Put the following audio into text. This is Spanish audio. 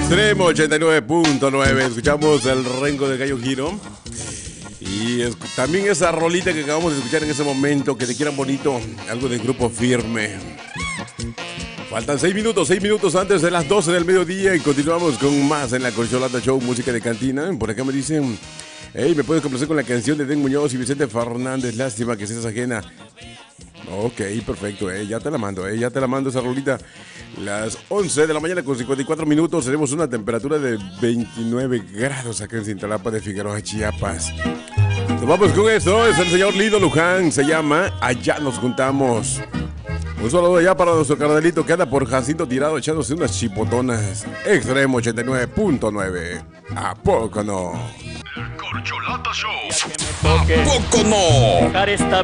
Extremo 89.9. Escuchamos el Rengo de Gallo Giro. Y también esa rolita que acabamos de escuchar en ese momento, que te quieran bonito, algo de Grupo Firme. Faltan 6 minutos antes de las 12 del mediodía y continuamos con más en la Corcholata Show, música de cantina. Por acá me dicen, hey, ¿me puedes complacer con la canción de Den Muñoz y Vicente Fernández? Lástima que seas ajena. Ok, perfecto, ya te la mando, esa rolita. Las 11 de la mañana con 54 minutos, tenemos una temperatura de 29 grados acá en Cintalapa de Figueroa, Chiapas. Nos vamos con esto, es el señor Lido Luján, se llama Allá nos juntamos. Un saludo allá para nuestro carnalito que anda por Jacinto Tirado echándose unas chipotonas. Extremo 89.9. ¿A poco no? El Corcholata Show. ¿A poco no? Dejar esta